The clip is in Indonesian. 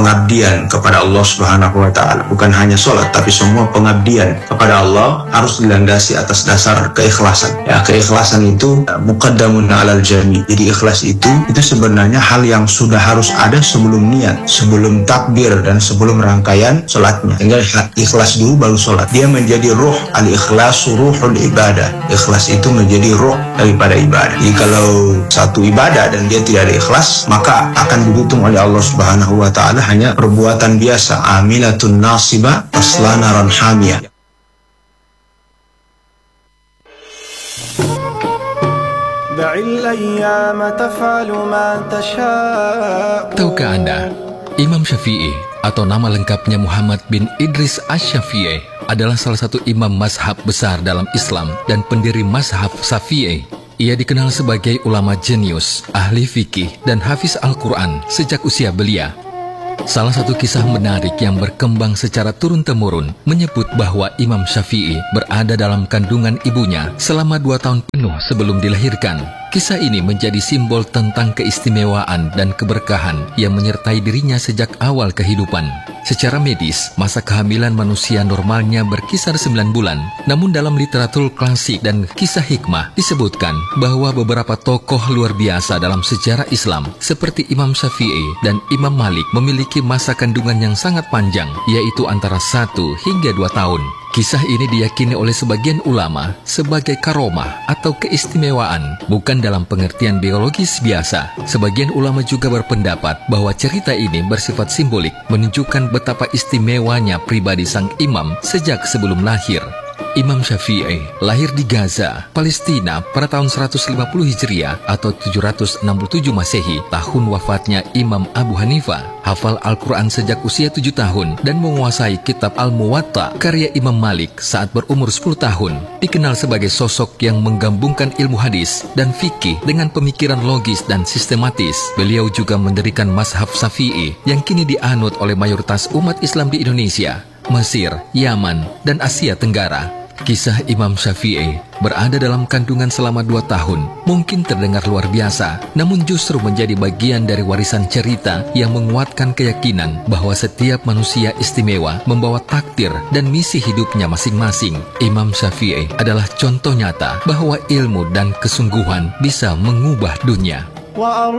pengabdian kepada Allah Subhanahu wa taala. Bukan hanya sholat, tapi semua pengabdian kepada Allah harus dilandasi atas dasar keikhlasan. Ya, keikhlasan itu muqaddamun 'alal jami. Jadi ikhlas itu sebenarnya hal yang sudah harus ada sebelum niat, sebelum takbir dan sebelum rangkaian sholatnya. Tinggal ikhlas dulu baru sholat. Dia menjadi ruh, al-ikhlasu ruhul ibadah. Ikhlas itu menjadi ruh daripada ibadah. Jadi kalau satu ibadah dan dia tidak ada ikhlas, maka akan dihitung oleh Allah Subhanahu wa taala hanya perbuatan biasa, amilatun nasibah tasla naran hamiyah. Tahukah Anda, Imam Syafi'i atau nama lengkapnya Muhammad bin Idris Asy-Syafi'i adalah salah satu imam mazhab besar dalam Islam dan pendiri mazhab Syafi'i. Ia dikenal sebagai ulama jenius, ahli fikih, dan hafiz Al-Quran sejak usia belia. Salah satu kisah menarik yang berkembang secara turun-temurun menyebut bahwa Imam Syafi'i berada dalam kandungan ibunya selama 2 tahun penuh sebelum dilahirkan. Kisah ini menjadi simbol tentang keistimewaan dan keberkahan yang menyertai dirinya sejak awal kehidupan. Secara medis, masa kehamilan manusia normalnya berkisar 9 bulan. Namun dalam literatur klasik dan kisah hikmah disebutkan bahwa beberapa tokoh luar biasa dalam sejarah Islam seperti Imam Syafi'i dan Imam Malik memiliki masa kandungan yang sangat panjang, yaitu antara 1 hingga 2 tahun. Kisah ini diyakini oleh sebagian ulama sebagai karomah atau keistimewaan, bukan dalam pengertian biologis biasa. Sebagian ulama juga berpendapat bahwa cerita ini bersifat simbolik, menunjukkan betapa istimewanya pribadi sang imam sejak sebelum lahir. Imam Syafi'i lahir di Gaza, Palestina pada tahun 150 Hijriah atau 767 Masehi. Tahun wafatnya Imam Abu Hanifah. Hafal Al-Quran sejak usia 7 tahun dan menguasai kitab Al-Muwatta karya Imam Malik saat berumur 10 tahun. Dikenal sebagai sosok yang menggabungkan ilmu hadis dan fikih dengan pemikiran logis dan sistematis. Beliau juga mendirikan mazhab Syafi'i yang kini dianut oleh mayoritas umat Islam di Indonesia, Mesir, Yaman, dan Asia Tenggara. Kisah Imam Syafi'i berada dalam kandungan selama 2 tahun mungkin terdengar luar biasa, namun justru menjadi bagian dari warisan cerita yang menguatkan keyakinan bahwa setiap manusia istimewa membawa takdir dan misi hidupnya masing-masing. Imam Syafi'i adalah contoh nyata bahwa ilmu dan kesungguhan bisa mengubah dunia.